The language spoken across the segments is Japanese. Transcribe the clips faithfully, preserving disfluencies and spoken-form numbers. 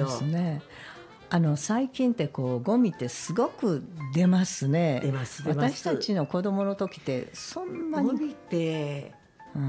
ですね。あの最近ってこうゴミってすごく出ますね。 出ます出ます。 私たちの子供の時ってそんなにゴミって、 うん、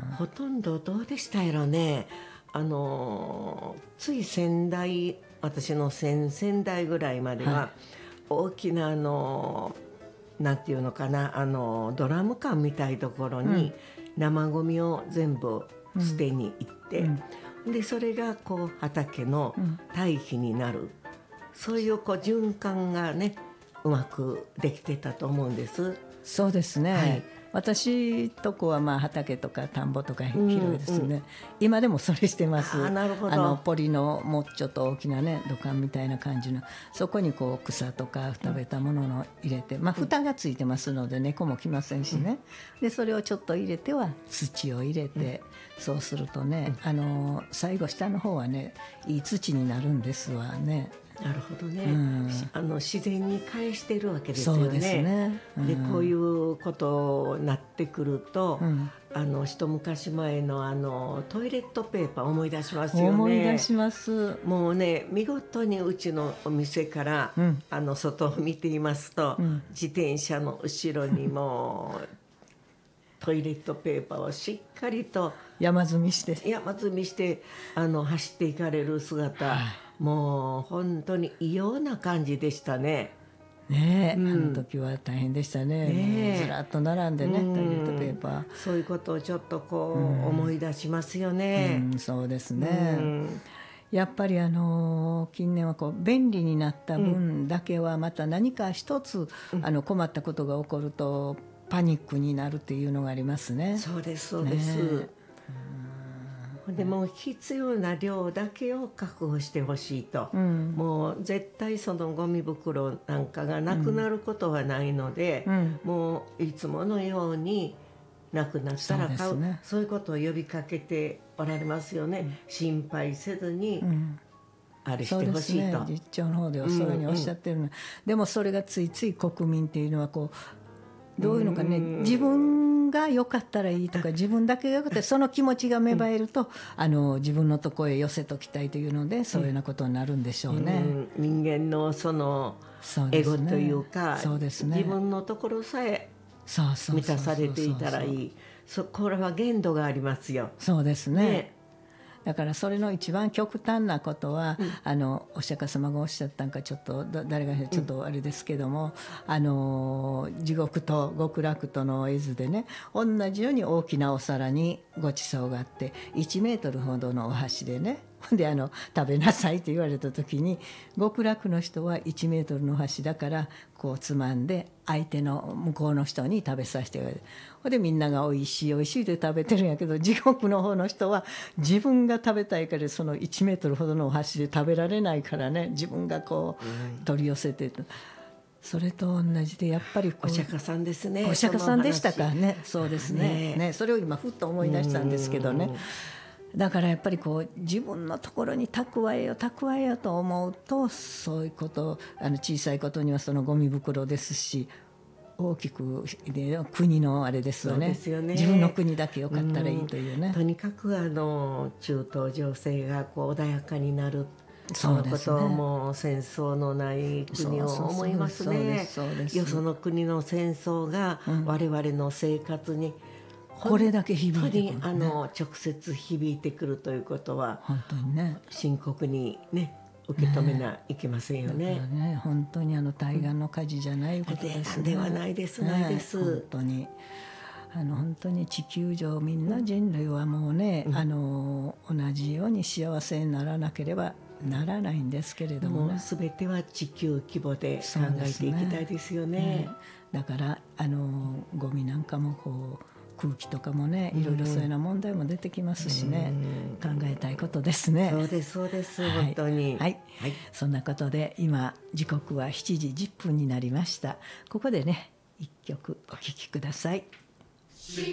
ほとんどどうでしたやろね。あのつい先代、私の先々代ぐらいまでは、はい、大きなあのなんていうのかな、あのドラム缶みたいなところに生ゴミを全部捨てに行って、うんうん、でそれがこう畑の堆肥になる、うん、そういうこう循環がねうまくできてたと思うんです。 そうですね、はい、私とこはまあ畑とか田んぼとか広いですね、うんうん、今でもそれしてます。 あ、なるほど。 あのポリのもうちょっと大きなね土管みたいな感じの、そこにこう草とか食べたものを入れて、まあ蓋がついてますので猫も来ませんしね、うん、でそれをちょっと入れては土を入れて、うん、そうするとね、あの最後下の方はねいい土になるんですわね。 なるほどね、うん、あの自然に返してるわけですよね。 そうですね、 うん、でこういうことになってくると、うん、あの一昔前のあのトイレットペーパー思い出しますよね。 思い出します。 もうね見事にうちのお店から、うん、あの外を見ていますと、うん、自転車の後ろにもトイレットペーパーをしっかりと山積みして山積みしてあの走っていかれる姿、はい、もう本当に異様な感じでしたね。 ねえ、うん、あの時は大変でしたね。ねずらっと並んでね、うん、トイレットペーパー。 そういうことをちょっとこう、うん、思い出しますよね。 うん、そうですね。うん、やっぱりあの近年はこう便利になった分だけはまた何か一つ、うん、あの困ったことが起こるとパニックになるっていうのがありますね。 そうですそうです。ね、でも必要な量だけを確保してほしいと、うん、もう絶対そのゴミ袋なんかがなくなることはないので、うん、もういつものようになくなったら買う、そうね、そういうことを呼びかけておられますよね、うん、心配せずに、うん、あれしてほしいと。 そうですね、実情の方ではそういうふうにおっしゃってるの、うんうん、でもそれがついつい国民っていうのはこうどういうのかね、自分が良かったらいいとか自分だけが良かったらその気持ちが芽生えると、うん、あの自分のところへ寄せときたいというのでそういうようなことになるんでしょうね、 うん、人間のそのエゴというか、 そうですね、 自分のところさえ満たされていたらいい、これは限度がありますよ。 そうですね、ね、だからそれの一番極端なことは、うん、あのお釈迦様がおっしゃったんかちょっと誰がちょっとあれですけども、うん、あの地獄と極楽との絵図でね同じように大きなお皿にごちそうがあっていちメートルほどのお箸でねであの食べなさいと言われた時に極楽の人はいちメートルの箸だからこうつまんで相手の向こうの人に食べさせて言われる。でみんながおいしいおいしいで食べてるんやけど地獄の方の人は自分が食べたいからそのいちメートルほどのお箸で食べられないからね自分がこう取り寄せて、うん、それと同じでやっぱりこうお釈迦さんですね。 お釈迦さんでしたかね。そうですね。ね、それを今ふっと思い出したんですけどね。だからやっぱりこう自分のところに蓄えよ蓄えよと思うとそういうことあの小さいことにはそのゴミ袋ですし大きくで国のあれですよ ね, ですよね自分の国だけよかったらいいというね、 うん、とにかくあの中東情勢がこう穏やかになるそのことをもう戦争のない国を思いますね。よその国の戦争が我々の生活に、うんこれだけ響いてくる、ね、 あの直接響いてくるということは本当にね深刻にね受け止めないけませんよね。 ね, ね本当にあの対岸の火事じゃないことですね。 ではないですないです、ね、 本当にあの本当に地球上みんな人類はもうね、うん、あの同じように幸せにならなければならないんですけれども、ね、 もう全ては地球規模で考えていきたいですよ ね, ねだからあのゴミなんかもこう空気とかもねいろいろそういうような問題も出てきますしね、うん、考えたいことですね。 そうですそうです、はい、本当に、 はいはい、そんなことで今時刻はしちじじゅっぷんになりました。ここでね一曲お聴きください。